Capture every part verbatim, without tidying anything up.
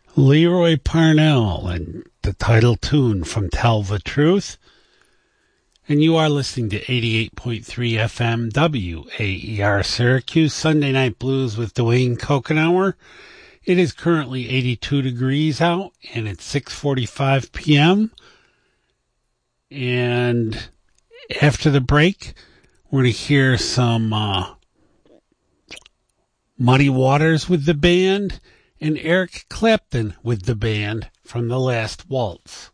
Leroy Parnell and the title tune from Tell the Truth. And you are listening to eighty-eight point three F M W A E R Syracuse, Sunday Night Blues with Dwayne Kokenauer. It is currently eighty-two degrees out, and it's six forty-five p.m. And after the break, we're going to hear some uh, Muddy Waters with the band and Eric Clapton with the band from The Last Waltz.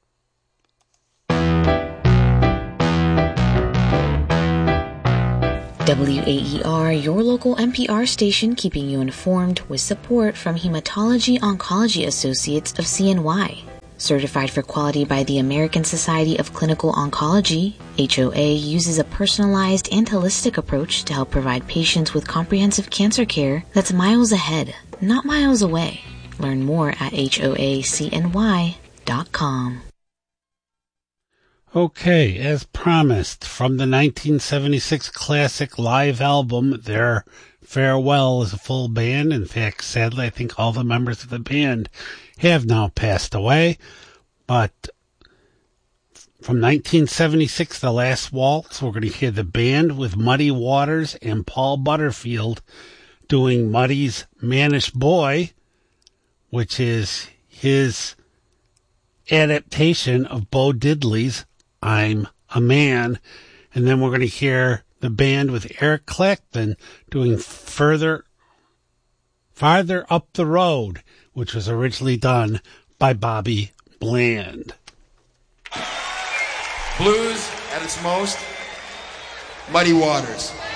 W A E R, your local N P R station, keeping you informed with support from Hematology Oncology Associates of C N Y. Certified for quality by the American Society of Clinical Oncology, H O A uses a personalized and holistic approach to help provide patients with comprehensive cancer care that's miles ahead, not miles away. Learn more at H O A C N Y dot com. Okay, as promised, from the nineteen seventy-six classic live album, their farewell as a full band. In fact, sadly, I think all the members of the band have now passed away. But from nineteen seventy-six, The Last Waltz, we're going to hear the band with Muddy Waters and Paul Butterfield doing Muddy's Mannish Boy, which is his adaptation of Bo Diddley's I'm a Man. And then we're going to hear the band with Eric Clapton doing Further, Farther Up the Road, which was originally done by Bobby Bland. Blues at its most, Muddy Waters.